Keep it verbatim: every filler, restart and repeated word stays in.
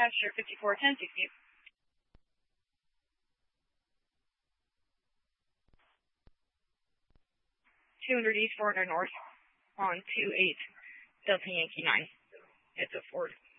passenger fifty-four ten sixty. two hundred East, four hundred North on two eight Delta Yankee nine. It's a Ford.